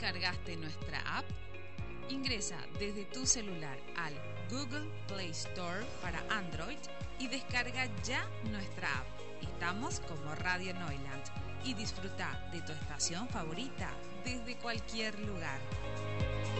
descargaste nuestra app? Ingresa desde tu celular al Google Play Store para Android y descarga ya nuestra app. Estamos como Radio Neuland y disfruta de tu estación favorita desde cualquier lugar.